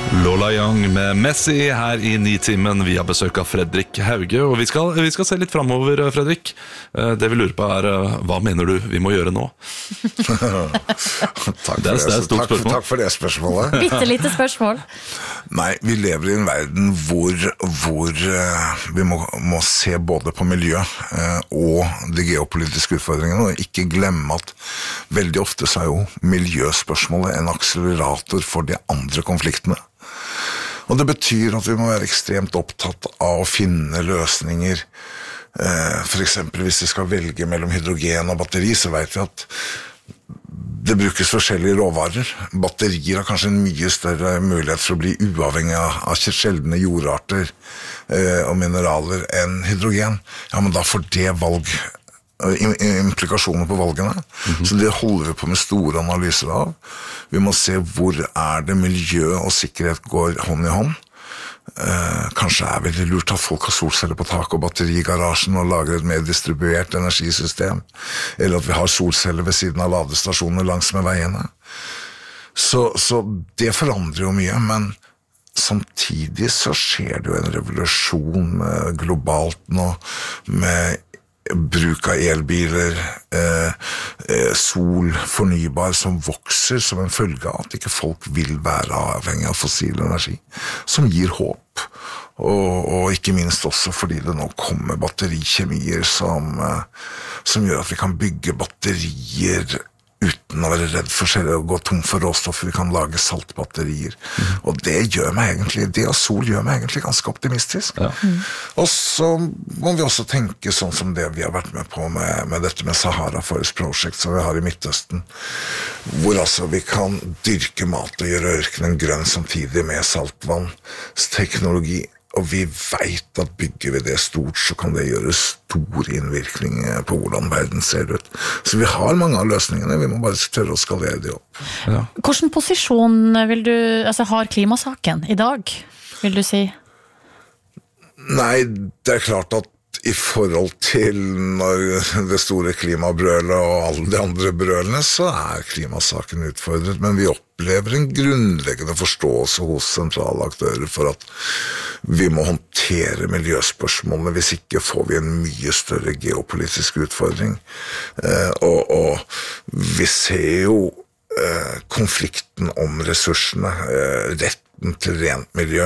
Lola Young med Messi her I Nitimen. Vi har besøk av Fredrik Hauge, og vi skal se litt fremover, Fredrik. Det vi lurer på hva mener du vi må gjøre nå? Takk for det spørsmålet. Bitte lite spørsmål. Nei, vi lever I en verden hvor vi må se både på miljø og de geopolitiske utfordringene, og ikke glemme at veldig ofte så jo miljøspørsmålet en akselerator for de andre konfliktene. Og det betyr at vi må være ekstremt opptatt av å finne løsninger. For eksempel hvis vi skal velge mellom hydrogen og batteri, så vet vi at det brukes forskjellige råvarer. Batterier har kanskje en mye større mulighet for å bli uavhengig av sjeldne jordarter og mineraler enn hydrogen. Ja, men da får det implikasjoner på valgene. Så det holder vi på med store analyser av. Vi må se hvor det miljø og sikkerhet går hånd I hånd. Kanskje veldig lurt at folk har solceller på tak og batteri I garasjen og lager et mer distribuert energisystem, eller at vi har solceller ved siden av ladestasjoner langs med veiene. Så det forandrer jo mye, men samtidig så skjer det jo en revolusjon globalt nå med bruk av elbiler, sol, fornybar som vokser som en følge av at ikke folk vil være avhengig av fossil energi, som gir håp, og ikke minst også fordi det nå kommer batterikjemier som gjør at vi kan bygge batterier uten å være redd for å gå tom for råstoffer, vi kan lage saltbatterier. Og det og sol gjør meg egentlig ganske optimistisk. Ja. Og så må vi også tenke sånn som det vi har vært med på med dette med Sahara Forest Project som vi har I Midtøsten, hvor altså vi kan dyrke mat og gjøre ørkenen grønn samtidig med saltvannsteknologi. Og vi vet at bygger vi det stort, så kan det gjøre stor innvirkning på hvordan verden ser ut. Så vi har mange av løsningene, vi må bare tørre å skalere det opp. Ja. Hvilken posisjon har klimasaken I dag, vil du si? Nei, det klart at I forhold til når det store klimabrølet og alle de andre brølene, så klimasaken utfordret, men vi opplever en grunnleggende forståelse hos sentrale aktører for at vi må håndtere miljøspørsmålene, hvis ikke får vi en mye større geopolitisk utfordring. Og vi ser jo konflikten om ressursene, retten til rent miljø,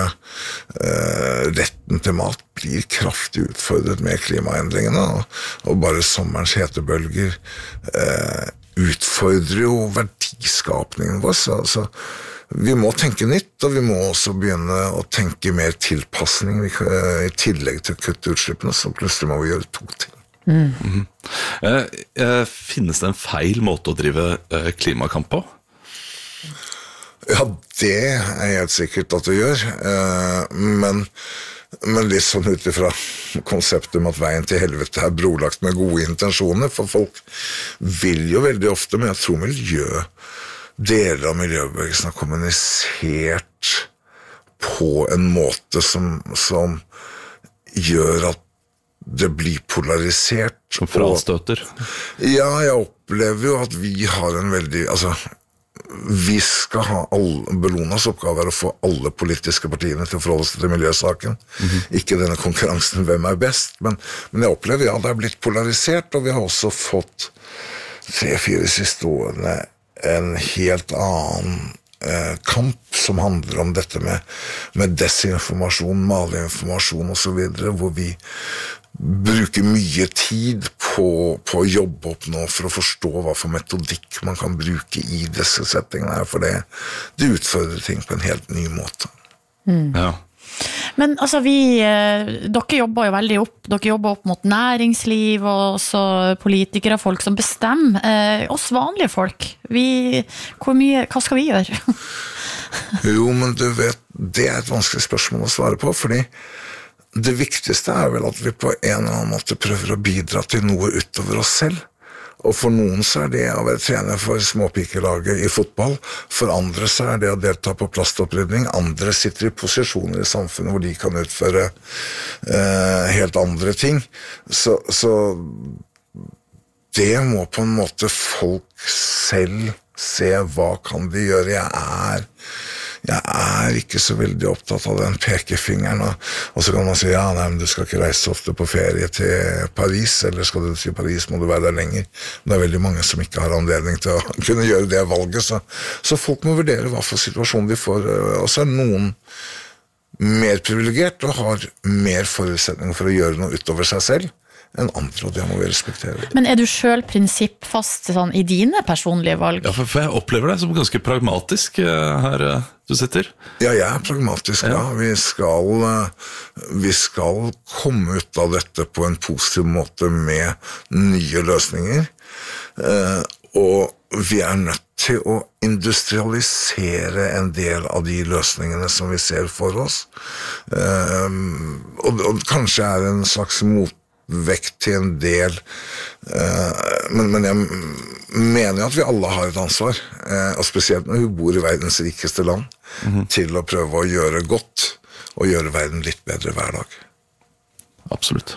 retten til mat blir kraftig utfordret med klimaendringene, og bare sommerens hetebølger utfordrer jo verdiskapningen vår, så vi må tenke nytt, og vi må også begynne å tenke mer tilpassning I tillegg til å kutte utslippene, så plutselig må vi gjøre to ting. Finnes det en feil måte å drive klimakamp på? Ja, det helt sikkert at det gjør, men litt sånn utifra konseptet om at veien til helvete brolagt med gode intensjoner, for folk vil jo veldig ofte, men jeg tror deler av miljøbevegelsen har kommunisert på en måte som gjør at det blir polarisert. Som frastøter? Ja, jeg opplever jo at vi har en veldig, vi skal ha Bellonas oppgave å få alle politiske partiene til å forholde seg til miljøsaken. Ikke denne konkurransen hvem best, men jeg opplever det blitt polarisert, og vi har også fått 3-4 siste årene en helt annen kamp som handler om dette med desinformasjon, malinformasjon og så videre, hvor vi bruker mye tid på å jobbe opp nå for å forstå hva for metodikk man kan bruke I disse settingene her, for det utfordrer ting på en helt ny måte. Ja. Men dere jobber jo veldig dere jobber opp mot næringsliv og så politikere, folk som bestemmer, oss vanlige folk. Hva skal vi gjøre? Jo, men du vet, det et vanskelig spørsmål å svare på, fordi det viktigste vel at vi på en eller annen måte prøver å bidra til noe utover oss selv. Og for noen så det å være trener for småpikelaget I fotball, for andre så det å delta på plastopprydning, andre sitter I posisjoner I samfunnet hvor de kan utføre helt andre ting. Så det må på en måte folk selv se hva kan de gjøre. Jeg jeg ikke så veldig opptatt av den pekefingeren, og så kan man si, nei, men du skal ikke reise ofte på ferie til Paris, eller skal du til Paris, må du være der lenger. Men det veldig mange som ikke har anledning til å kunne gjøre det valget, så folk må vurdere hva for situasjon de får, og så noen mer privilegert og har mer forutsetninger for å gjøre noe utover seg selv enn andre, og det må vi respektere. Men du selv prinsippfast sånn, i dine personlige valg? Ja, for jeg opplever deg som ganske pragmatisk her du sitter. Ja, jeg pragmatisk, ja. Vi skal komme ut av dette på en positiv måte med nye løsninger, og vi nødt til å industrialisere en del av de løsningene som vi ser for oss. Og kanskje en slags motvekt til en del, men jeg mener at vi alle har et ansvar, og spesielt når vi bor i verdens rikeste land, til å prøve å gjøre godt, og gjøre verden litt bedre hver dag. Absolutt.